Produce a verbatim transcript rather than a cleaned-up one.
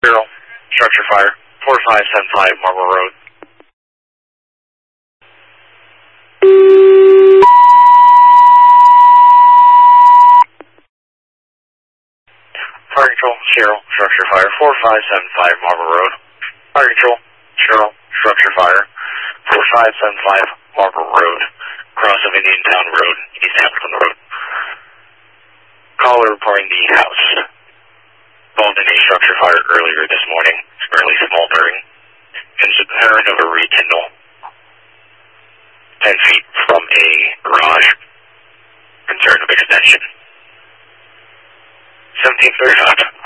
Zero, structure fire, four five seven five Marble Road. Fire control, Cheryl, structure fire, four five seven five Marble Road. Fire control, Cheryl, structure fire, four five seven five Marble Road, cross of Indian Town Road, East Hamilton Road. Caller reporting the house. Involved in a structure fire earlier this morning, fairly smoldering, and apparent of a rekindle ten feet from a garage. Concern of extension. seventeen thirty-five.